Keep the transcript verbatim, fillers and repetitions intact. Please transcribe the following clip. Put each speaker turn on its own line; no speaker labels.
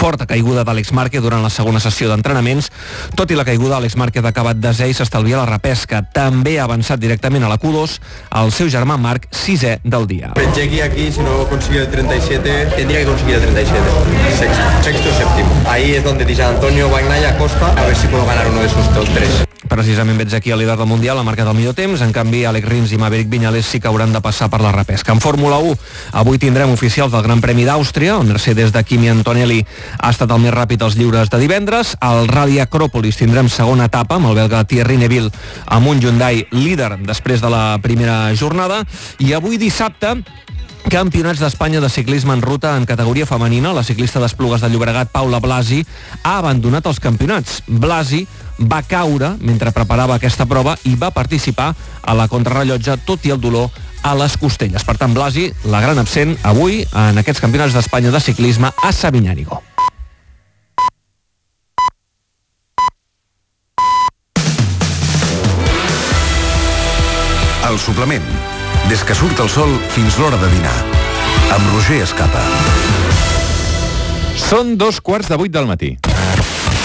Forta caiguda d'Àlex Márquez durant la segona sessió d'entrenaments. Tot i la caiguda, Àlex Márquez ha acabat desè i s'estalvia la repesca. També ha avançat directament a la Q dos el seu germà Marc, sisè del dia.
Chequi aquí, si no consigue el treinta y siete, tendría que conseguir el treinta y siete. Sexto, sexto o séptimo. Ahí es donde dice Antonio Bagnaia Costa, a ver si puedo ganar uno de esos top tres.
Precisament veig aquí el líder del Mundial, ha marcat el millor temps. En canvi, Àlex Rins i Maverick Viñales sí que hauran de passar per la repesca. En Fórmula u, avui tindrem oficials del Gran Premi d'Àustria. El Mercedes de Kimi Antonelli ha estat el més ràpid als lliures de divendres. Al Rally Acròpolis tindrem segona etapa amb el belga Thierry Neuville amb un Hyundai líder després de la primera jornada. I avui dissabte, Campionats d'Espanya de ciclisme en ruta en categoria femenina. La ciclista d'Esplugues de Llobregat, Paula Blasi, ha abandonat els campionats. Blasi va caure mentre preparava aquesta prova i va participar a la contrarrellotge, tot i el dolor a les costelles. Per tant, Blasi, la gran absent avui en aquests Campionats d'Espanya de ciclisme a Sabinyànigo.
El suplement. Des que surt el sol fins l'hora de dinar. Amb Roger Escapa.
Són dos quarts de vuit del matí.